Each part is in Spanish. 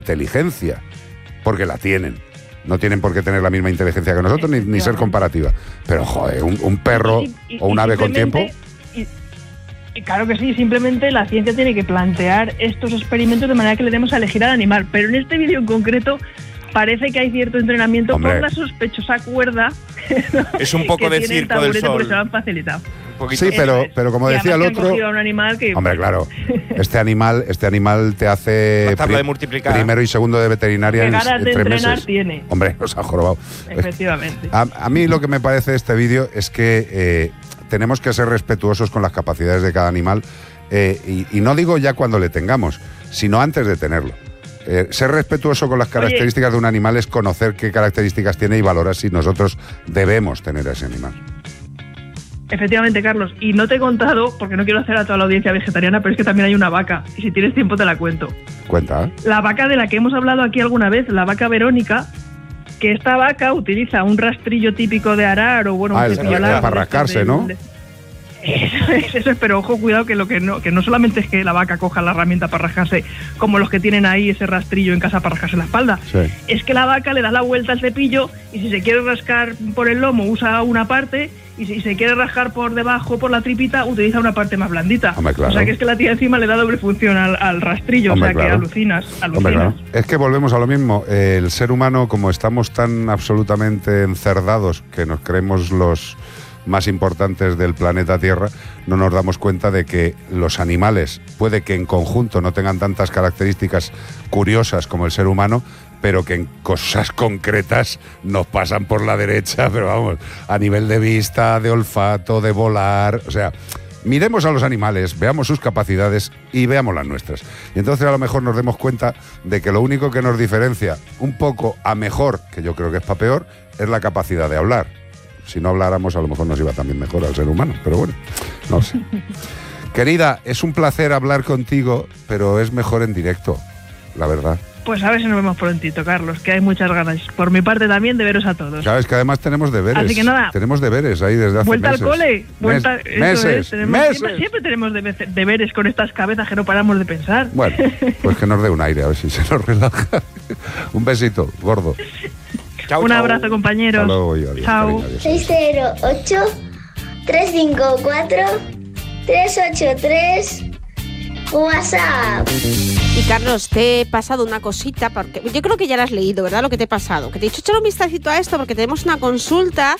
inteligencia, porque la tienen. No tienen por qué tener la misma inteligencia que nosotros, ni ser comparativa. Pero, joder, un perro o un ave con tiempo... Y claro que sí, simplemente la ciencia tiene que plantear estos experimentos de manera que le demos a elegir al animal. Pero en este vídeo en concreto parece que hay cierto entrenamiento por la sospechosa cuerda. Es un poco de circo del sol. Porque se lo han facilitado. Sí, pero como decía el otro... Un animal que... Hombre, claro, este animal te hace primero y segundo de veterinaria en 3 meses. Tiene. Hombre, os ha jorobado. Efectivamente. A mí lo que me parece de este vídeo es que tenemos que ser respetuosos con las capacidades de cada animal y no digo ya cuando le tengamos, sino antes de tenerlo. Ser respetuoso con las características de un animal es conocer qué características tiene y valorar si nosotros debemos tener a ese animal. Efectivamente, Carlos. Y no te he contado, porque no quiero hacer a toda la audiencia vegetariana, pero es que también hay una vaca. Y si tienes tiempo te la cuento. Cuenta. La vaca de la que hemos hablado aquí alguna vez, la vaca Verónica, que esta vaca utiliza un rastrillo típico de arar o un cepillo largo para rascarse, ¿no? Eso es, pero ojo, cuidado que no solamente es que la vaca coja la herramienta para rascarse, como los que tienen ahí ese rastrillo en casa para rascarse la espalda. Sí. Es que la vaca le da la vuelta al cepillo y si se quiere rascar por el lomo usa una parte y si se quiere rascar por debajo, por la tripita, utiliza una parte más blandita. Hombre, claro. O sea que es que la tía encima le da doble función al rastrillo. Hombre, o sea claro. que alucinas. Hombre, claro. Es que volvemos a lo mismo. El ser humano, como estamos tan absolutamente encerdados que nos creemos los más importantes del planeta Tierra, no nos damos cuenta de que los animales puede que en conjunto no tengan tantas características curiosas como el ser humano, pero que en cosas concretas nos pasan por la derecha, pero vamos, a nivel de vista, de olfato, de volar, o sea, miremos a los animales, veamos sus capacidades y veamos las nuestras. Y entonces a lo mejor nos demos cuenta de que lo único que nos diferencia un poco a mejor, que yo creo que es para peor, es la capacidad de hablar. Si no habláramos, a lo mejor nos iba también mejor al ser humano, pero bueno, no sé. Querida, es un placer hablar contigo, pero es mejor en directo, la verdad. Pues a ver si nos vemos prontito, Carlos, que hay muchas ganas. Por mi parte también de veros a todos. Sabes que además tenemos deberes. Así que nada. Tenemos deberes ahí desde hace vuelta meses. Al cole. Meses. Siempre tenemos deberes con estas cabezas que no paramos de pensar. Bueno, pues que nos dé un aire, a ver si se nos relaja. Un besito, gordo. Chao, un abrazo, compañeros. Hasta luego, adiós. Chao. 608-354-383 WhatsApp. Y Carlos, te he pasado una cosita, porque yo creo que ya la has leído, ¿verdad? Lo que te he pasado. Que te he dicho, echar un vistacito a esto porque tenemos una consulta.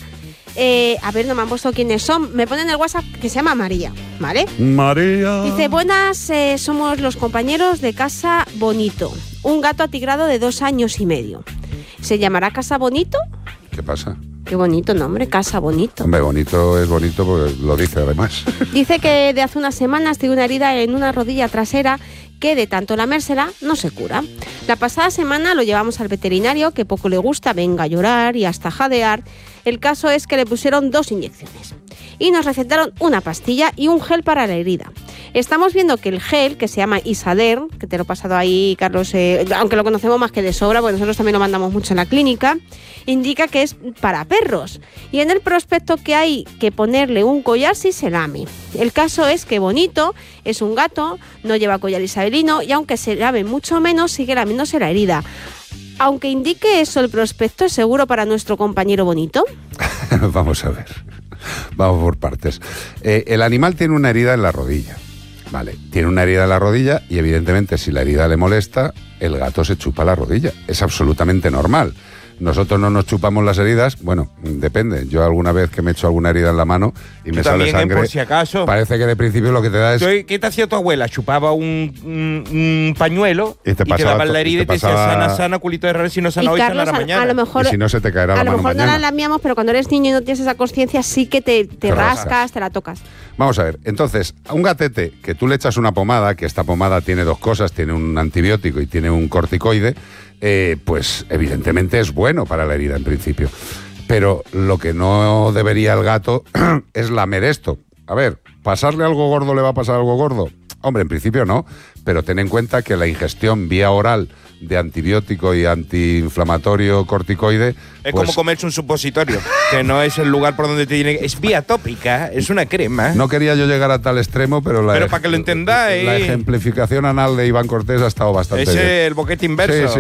A ver, no me han puesto quiénes son. Me ponen en el WhatsApp que se llama María, ¿vale? María. Dice, buenas, somos los compañeros de Casa Bonito. Un gato atigrado de 2 años y medio. ¿Se llamará Casa Bonito? ¿Qué pasa? Qué bonito nombre, Casa Bonito. Hombre, bonito es bonito porque lo dice además. Dice que de hace unas semanas tiene una herida en una rodilla trasera que de tanto lamérsela no se cura. La pasada semana lo llevamos al veterinario, que poco le gusta, venga a llorar y hasta jadear. El caso es que le pusieron 2 inyecciones y nos recetaron una pastilla y un gel para la herida. Estamos viendo que el gel, que se llama Isader, que te lo he pasado ahí, Carlos, aunque lo conocemos más que de sobra, porque nosotros también lo mandamos mucho en la clínica, indica que es para perros. Y en el prospecto que hay que ponerle un collar si se lame. El caso es que Bonito es un gato, no lleva collar isabelino y aunque se lame mucho menos, sigue lamiéndose la herida. Aunque indique eso el prospecto, ¿es seguro para nuestro compañero Bonito? Vamos a ver. Vamos por partes. El animal tiene una herida en la rodilla. Vale, tiene una herida en la rodilla y evidentemente si la herida le molesta, el gato se chupa la rodilla. Es absolutamente normal. Nosotros no nos chupamos las heridas, bueno, depende. Yo alguna vez que me he hecho alguna herida en la mano y me sale sangre, por si acaso, parece que de principio lo que te da es... ¿Qué te hacía tu abuela? Chupaba un pañuelo y te pasaba, daba la herida y te decía sana, culito de revés, si no sana hoy, Carlos, sanará mañana. A lo mejor, y si no se te caerá la mano mañana. A lo mejor no la lamiamos, pero cuando eres niño y no tienes esa conciencia, sí que te rascas, te la tocas. Vamos a ver, entonces, a un gatete que tú le echas una pomada, que esta pomada tiene 2 cosas, tiene un antibiótico y tiene un corticoide, pues evidentemente es bueno para la herida en principio. Pero lo que no debería el gato es lamer esto. A ver, ¿pasarle algo gordo le va a pasar algo gordo? Hombre, en principio no, pero ten en cuenta que la ingestión vía oral de antibiótico y antiinflamatorio corticoide... Es como comerse un supositorio, que no es el lugar por donde te tiene... Es vía tópica, es una crema. No quería yo llegar a tal extremo, pero para que lo entendáis... La ejemplificación anal de Iván Cortés ha estado bastante bien. Es el boquete inverso. Sí, sí.